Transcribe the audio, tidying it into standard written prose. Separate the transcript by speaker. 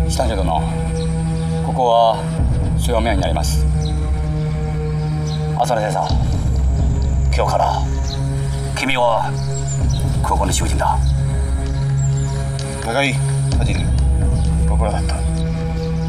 Speaker 1: 下女殿、ここは正面になります。朝根先生、今日から君はここの囚人だ。
Speaker 2: 高井、田尻、ご苦労だった。